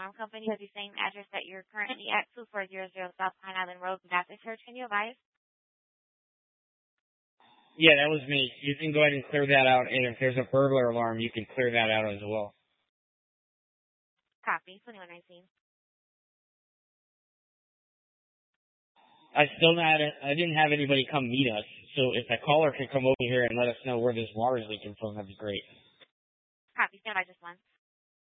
Alarm Company has the same address that you're currently at, 2400 South Pine Island Road, Baptist Church. Can you advise? Yeah, that was me. You can go ahead and clear that out, and if there's a burglar alarm, you can clear that out as well. Copy. 2119. I didn't have anybody come meet us, so if a caller could come over here and let us know where this water is leaking from, that'd be great. Copy. Stand by just one.